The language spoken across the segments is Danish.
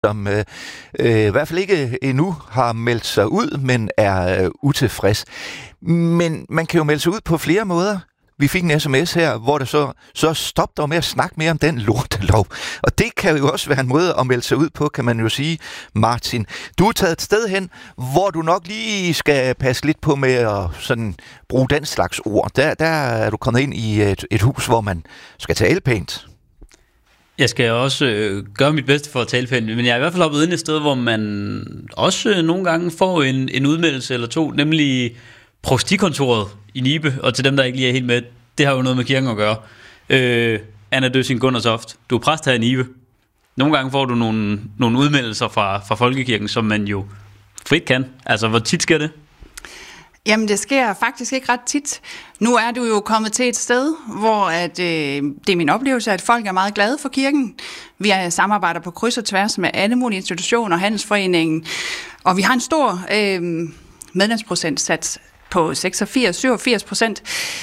som i hvert fald ikke endnu har meldt sig ud, men er utilfreds. Men man kan jo melde sig ud på flere måder. Vi fik en sms her, hvor der så stop dog med at snakke mere om den lortelov. Og det kan jo også være en måde at melde sig ud på, kan man jo sige, Martin. Du er taget et sted hen, hvor du nok lige skal passe lidt på med at sådan bruge den slags ord. Der er du kommet ind i et hus, hvor man skal tale pænt. Jeg skal også gøre mit bedste for at tale pænt, men jeg er i hvert fald hoppet ind et sted, hvor man også nogle gange får en udmeldelse eller to, nemlig provstikontoret i Nibe, og til dem, der ikke lige er helt med, det har jo noget med kirken at gøre. Anna Døssing Gundersoft, du er præst her i Nibe. Nogle gange får du nogle udmeldelser fra folkekirken, som man jo frit kan. Altså, hvor tit sker det? Jamen, det sker faktisk ikke ret tit. Nu er du jo kommet til et sted, hvor det er min oplevelse, at folk er meget glade for kirken. Vi samarbejder på kryds og tværs med alle mulige institutioner, Handelsforeningen, og vi har en stor medlemsprocentsats på 86-87%.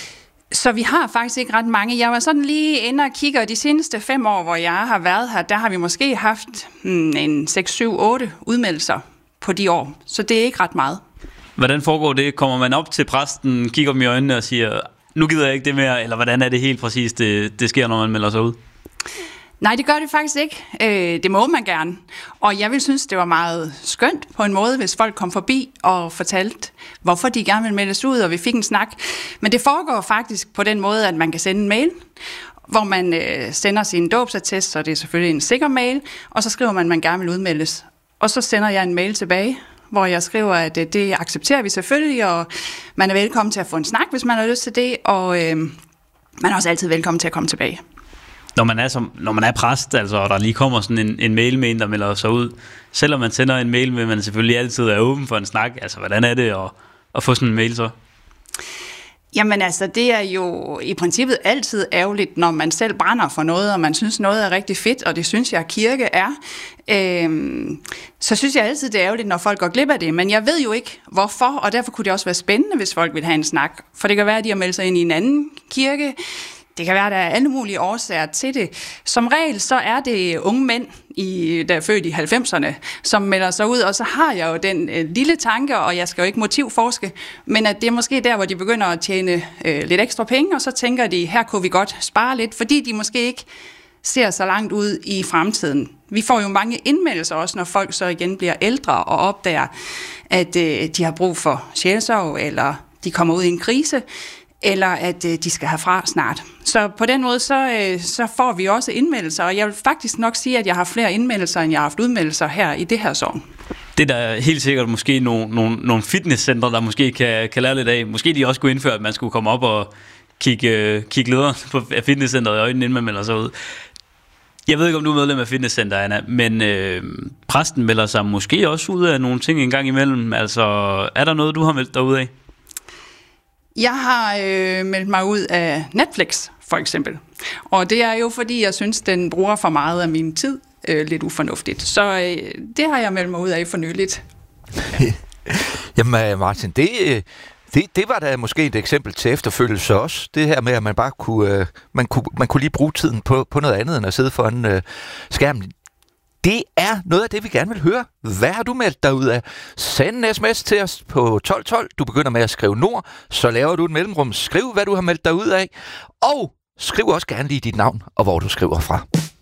Så vi har faktisk ikke ret mange. Jeg var sådan lige inde og kigger de seneste 5 år, hvor jeg har været her, der har vi måske haft en 6-7-8 udmeldelser på de år. Så det er ikke ret meget. Hvordan foregår det? Kommer man op til præsten, kigger dem i øjnene og siger, nu gider jeg ikke det mere, eller hvordan er det helt præcis, det sker, når man melder sig ud? Nej, det gør det faktisk ikke. Det må man gerne. Og jeg vil synes, det var meget skønt på en måde, hvis folk kom forbi og fortalte, hvorfor de gerne vil meldes ud, og vi fik en snak. Men det foregår faktisk på den måde, at man kan sende en mail, hvor man sender sin dåbsattest, så det er selvfølgelig en sikker mail, og så skriver man, at man gerne vil udmeldes. Og så sender jeg en mail tilbage, hvor jeg skriver, at det accepterer vi selvfølgelig, og man er velkommen til at få en snak, hvis man har lyst til det, og man er også altid velkommen til at komme tilbage. Når man er præst, altså, og der lige kommer sådan en mail med en, der melder sig ud, selvom man sender en mail, vil man selvfølgelig altid er åben for en snak. Altså, hvordan er det at få sådan en mail så? Jamen altså, det er jo i princippet altid ærgerligt, når man selv brænder for noget, og man synes noget er rigtig fedt, og det synes jeg, kirke er. Så synes jeg altid, det er ærgerligt, når folk går glip af det. Men jeg ved jo ikke, hvorfor, og derfor kunne det også være spændende, hvis folk vil have en snak. For det kan være, at de har meldt sig ind i en anden kirke. Det kan være, at der er alle mulige årsager til det. Som regel, så er det unge mænd, der er født i 90'erne, som melder sig ud, og så har jeg jo den lille tanke, og jeg skal jo ikke motivforske, men at det er måske der, hvor de begynder at tjene lidt ekstra penge, og så tænker de, her kunne vi godt spare lidt, fordi de måske ikke ser så langt ud i fremtiden. Vi får jo mange indmeldelser også, når folk så igen bliver ældre og opdager, at de har brug for sjælsorg, eller de kommer ud i en krise, eller at de skal herfra snart. Så på den måde, så får vi også indmeldelser, og jeg vil faktisk nok sige, at jeg har flere indmeldelser, end jeg har haft udmeldelser her i det her sogn. Det er der helt sikkert måske nogle fitnesscentre, der måske kan lære lidt af. Måske de også kunne indføre, at man skulle komme op og kigge lederen på fitnesscenteret i øjnene, inden man melder sig ud. Jeg ved ikke, om du er medlem af fitnesscenter, Anna, men præsten melder sig måske også ud af nogle ting en gang imellem. Altså, er der noget, du har meldt dig ud af? Jeg har meldt mig ud af Netflix, for eksempel. Og det er jo, fordi jeg synes, den bruger for meget af min tid lidt ufornuftigt. Så det har jeg meldt mig ud af for nyligt. Jamen Martin, det var da måske et eksempel til efterfølgelse også. Det her med, at man bare kunne lige bruge tiden på noget andet, end at sidde foran skærmen. Det er noget af det, vi gerne vil høre. Hvad har du meldt dig ud af? Send en sms til os på 1212. Du begynder med at skrive Nord, så laver du et mellemrum. Skriv, hvad du har meldt dig ud af. Og skriv også gerne lige dit navn, og hvor du skriver fra.